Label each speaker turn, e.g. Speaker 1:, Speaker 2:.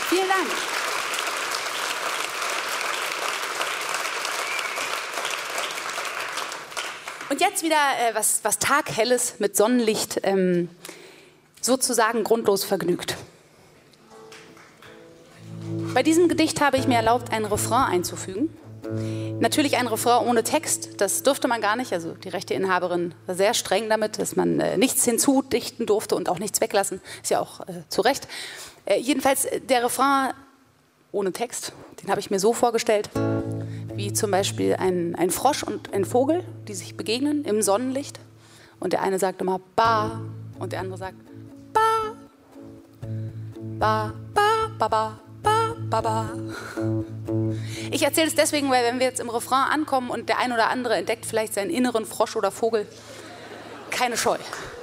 Speaker 1: Vielen Dank. Und jetzt wieder was Taghelles mit Sonnenlicht, sozusagen grundlos vergnügt. Bei diesem Gedicht habe ich mir erlaubt, einen Refrain einzufügen. Natürlich ein Refrain ohne Text, das durfte man gar nicht. Also die Rechteinhaberin war sehr streng damit, dass man nichts hinzudichten durfte und auch nichts weglassen. Ist ja auch zu Recht. Jedenfalls der Refrain ohne Text, den habe ich mir so vorgestellt, wie zum Beispiel ein Frosch und ein Vogel, die sich begegnen im Sonnenlicht. Und der eine sagt immer Ba und der andere sagt Ba, Ba, Ba, Ba, Ba. Ba, ba, ba. Ich erzähle es deswegen, weil wenn wir jetzt im Refrain ankommen und der ein oder andere entdeckt vielleicht seinen inneren Frosch oder Vogel, keine Scheu.